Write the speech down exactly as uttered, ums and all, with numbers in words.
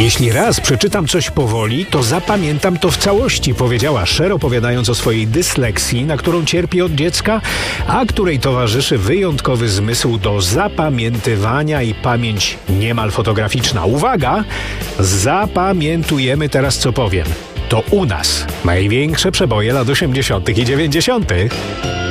Jeśli raz przeczytam coś powoli, to zapamiętam to w całości, powiedziała Cher, opowiadając o swojej dysleksji, na którą cierpi od dziecka, a której towarzyszy wyjątkowy zmysł do zapamiętywania i pamięć niemal fotograficzna. Uwaga! Zapamiętujemy teraz, co powiem. To u nas największe przeboje lat osiemdziesiątych i dziewięćdziesiątych.